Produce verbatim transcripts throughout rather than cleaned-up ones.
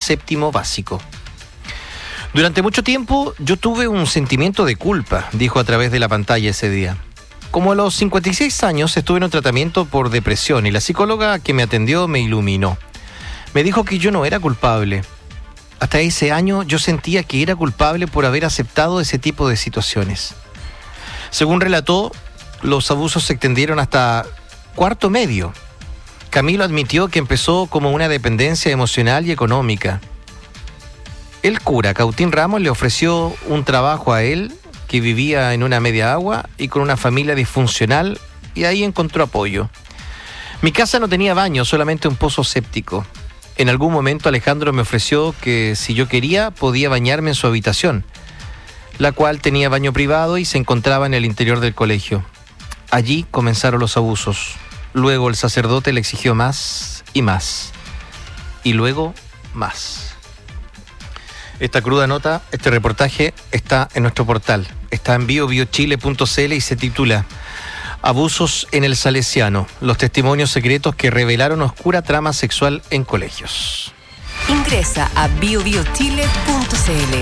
séptimo básico. Durante mucho tiempo yo tuve un sentimiento de culpa, dijo a través de la pantalla ese día. Como a los cincuenta y seis años estuve en un tratamiento por depresión y la psicóloga que me atendió me iluminó. Me dijo que yo no era culpable. Hasta ese año yo sentía que era culpable por haber aceptado ese tipo de situaciones. Según relató, los abusos se extendieron hasta cuarto medio. Camilo admitió que empezó como una dependencia emocional y económica. El cura Cautín Ramos le ofreció un trabajo a él, que vivía en una media agua y con una familia disfuncional, y ahí encontró apoyo. Mi casa no tenía baño, solamente un pozo séptico. En algún momento Alejandro me ofreció que si yo quería podía bañarme en su habitación, la cual tenía baño privado y se encontraba en el interior del colegio. Allí comenzaron los abusos. Luego el sacerdote le exigió más y más. Y luego más. Esta cruda nota, este reportaje está en nuestro portal. Está en bio bio chile punto c l y se titula Abusos en el Salesiano, los testimonios secretos que revelaron oscura trama sexual en colegios. Ingresa a bio bio chile punto c l.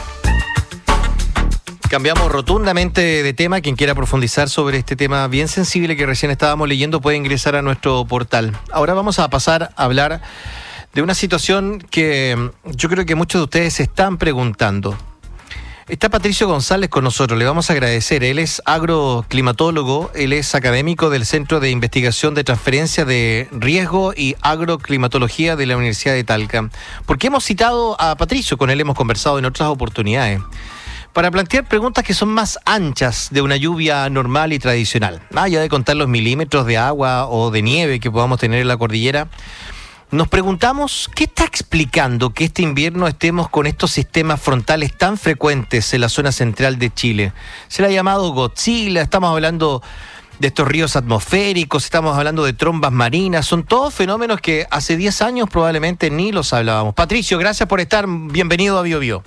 Cambiamos rotundamente de tema. Quien quiera profundizar sobre este tema bien sensible que recién estábamos leyendo puede ingresar a nuestro portal. Ahora vamos a pasar a hablar de una situación que yo creo que muchos de ustedes se están preguntando. Está Patricio González con nosotros, le vamos a agradecer. Él es agroclimatólogo, él es académico del Centro de Investigación de Transferencia de Riesgo y Agroclimatología de la Universidad de Talca. ¿Por qué hemos citado a Patricio? Con él hemos conversado en otras oportunidades, para plantear preguntas que son más anchas de una lluvia normal y tradicional. Más allá de contar los milímetros de agua o de nieve que podamos tener en la cordillera, nos preguntamos, ¿qué está explicando que este invierno estemos con estos sistemas frontales tan frecuentes en la zona central de Chile? Se le ha llamado Godzilla, estamos hablando de estos ríos atmosféricos, estamos hablando de trombas marinas, son todos fenómenos que hace diez años probablemente ni los hablábamos. Patricio, gracias por estar, bienvenido a Bio Bio.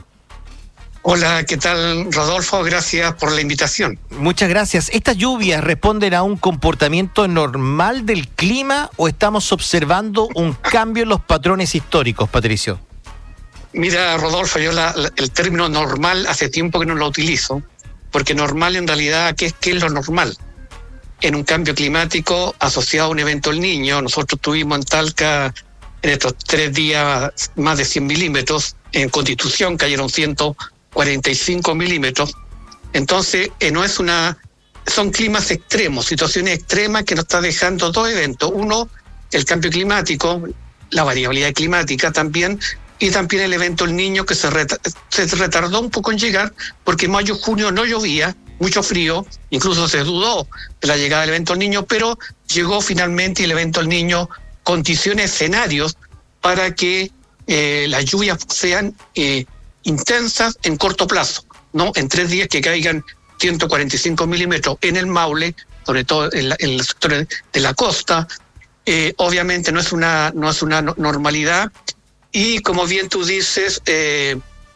Hola, ¿qué tal, Rodolfo? Gracias por la invitación. Muchas gracias. ¿Estas lluvias responden a un comportamiento normal del clima o estamos observando un cambio en los patrones históricos, Patricio? Mira, Rodolfo, yo la, la, el término normal hace tiempo que no lo utilizo, porque normal en realidad, ¿qué es, qué es lo normal? En un cambio climático asociado a un evento El Niño, nosotros tuvimos en Talca en estos tres días más de cien milímetros, en Constitución cayeron ciento cuarenta y cinco milímetros, entonces eh, no es una, son climas extremos, situaciones extremas que nos está dejando dos eventos. Uno, el cambio climático, la variabilidad climática también, y también el evento El Niño que se, reta, se retardó un poco en llegar, porque mayo, junio no llovía, mucho frío, incluso se dudó de la llegada del evento El Niño, pero llegó finalmente el evento El Niño, condiciones, escenarios para que eh, las lluvias sean eh, intensas en corto plazo, ¿no? En tres días que caigan ciento cuarenta y cinco milímetros en el Maule, sobre todo en, la, en los sectores de la costa, eh, obviamente no es una no es una normalidad, y como bien tú dices, eh,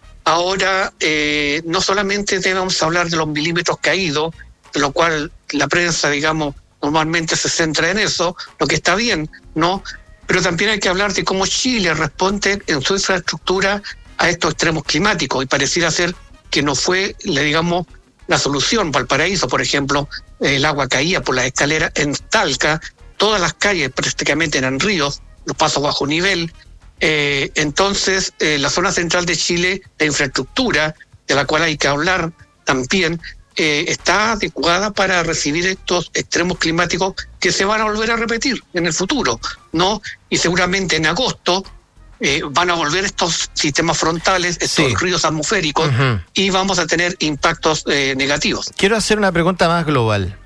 ahora eh, no solamente debemos hablar de los milímetros caídos, de lo cual la prensa, digamos, normalmente se centra en eso, lo que está bien, ¿no? Pero también hay que hablar de cómo Chile responde en su infraestructura a estos extremos climáticos, y pareciera ser que no fue, le digamos, la solución. Valparaíso, por ejemplo, el agua caía por las escaleras. En Talca, todas las calles prácticamente eran ríos, los pasos bajo nivel. Eh, entonces, eh, la zona central de Chile, la infraestructura, de la cual hay que hablar también, eh, está adecuada para recibir estos extremos climáticos que se van a volver a repetir en el futuro, ¿no? Y seguramente en agosto Eh, van a volver estos sistemas frontales, estos sí. ríos atmosféricos, uh-huh. y vamos a tener impactos eh, negativos. Quiero hacer una pregunta más global.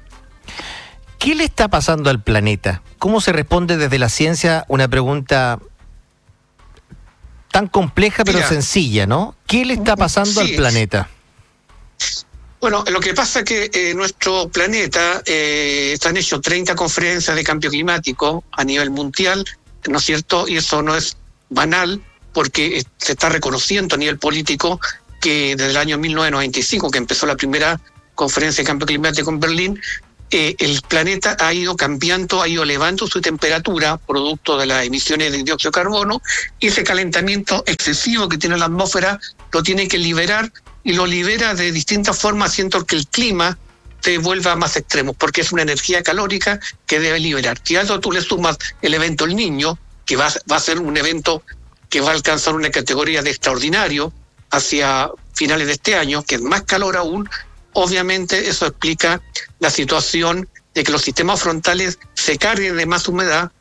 ¿Qué le está pasando al planeta? ¿Cómo se responde desde la ciencia una pregunta tan compleja pero Mira, sencilla, ¿no? ¿Qué le está pasando sí. al planeta? Bueno, lo que pasa es que eh, nuestro planeta, eh, están hechos treinta conferencias de cambio climático a nivel mundial, ¿no es cierto? Y eso no es banal, porque se está reconociendo a nivel político que desde el año mil novecientos noventa y cinco, que empezó la primera conferencia de cambio climático en Berlín, eh, el planeta ha ido cambiando, ha ido elevando su temperatura, producto de las emisiones de dióxido de carbono, y ese calentamiento excesivo que tiene la atmósfera lo tiene que liberar, y lo libera de distintas formas, haciendo que el clima se vuelva más extremo, porque es una energía calórica que debe liberar. Si a eso tú le sumas el evento El Niño, que va, va a ser un evento que va a alcanzar una categoría de extraordinario hacia finales de este año, que es más calor aún, obviamente eso explica la situación de que los sistemas frontales se carguen de más humedad